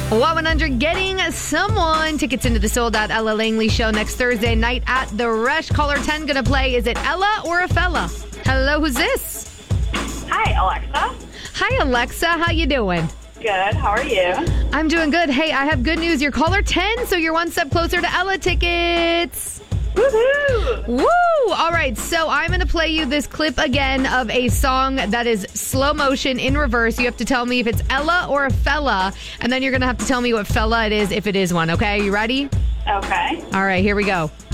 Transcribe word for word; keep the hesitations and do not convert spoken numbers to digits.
Y one hundred getting someone tickets into the sold out Ella Langley show next Thursday night at the Resh. Caller ten going to play. Is it Ella or a fella? Hello, who's this? Hi, Alexa. Hi, Alexa. How you doing? Good. How are you? I'm doing good. Hey, I have good news. You're caller ten, so you're one step closer to Ella tickets. Woohoo! Woo! All right, so I'm going to play you this clip again of a song that is slow motion in reverse. You have to tell me if it's Ella or a fella, and then you're going to have to tell me what fella it is if it is one, okay? You ready? Okay. All right, here we go.